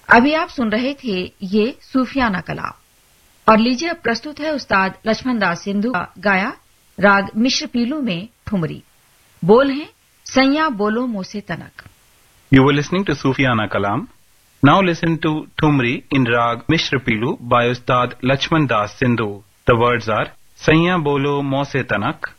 अभी आप सुन रहे थे ये सूफियाना कलाम। और लीजिए अब प्रस्तुत है उस्ताद लक्ष्मण दास सिंधु का गाया राग मिश्र पीलू में ठुमरी। बोल हैं सैया बोलो मोसे तनक। You were listening to Sufiyana Kalam. Now listen to Thumri in Rag Mishra Pilu by Ustad Lachman Das Sindhu. The words are Saiya Bolo Mose Tanak,